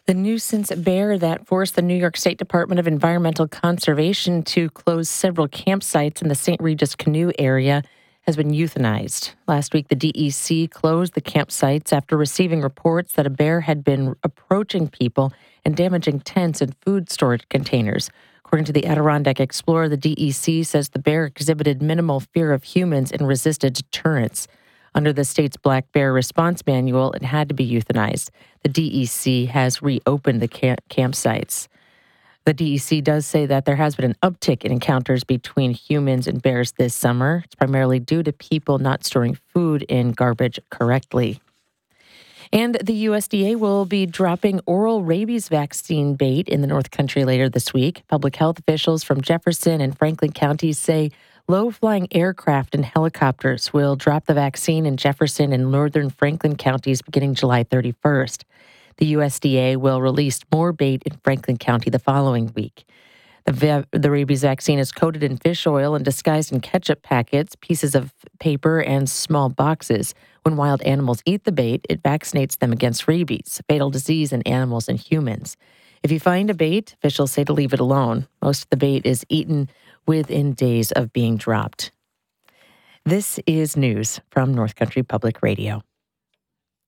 The nuisance bear that forced the New York State Department of Environmental Conservation to close several campsites in the St. Regis Canoe area has been euthanized. Last week, the DEC closed the campsites after receiving reports that a bear had been approaching people and damaging tents and food storage containers. According to the Adirondack Explorer, the DEC says the bear exhibited minimal fear of humans and resisted deterrence. Under the state's Black Bear Response Manual, it had to be euthanized. The DEC has reopened the campsites. The DEC does say that there has been an uptick in encounters between humans and bears this summer. It's primarily due to people not storing food in garbage correctly. And the USDA will be dropping oral rabies vaccine bait in the North Country later this week. Public health officials from Jefferson and Franklin counties say low-flying aircraft and helicopters will drop the vaccine in Jefferson and northern Franklin counties beginning July 31st. The USDA will release more bait in Franklin County the following week. The rabies vaccine is coated in fish oil and disguised in ketchup packets, pieces of paper, and small boxes. When wild animals eat the bait, it vaccinates them against rabies, a fatal disease in animals and humans. If you find a bait, officials say to leave it alone. Most of the bait is eaten within days of being dropped. This is news from North Country Public Radio.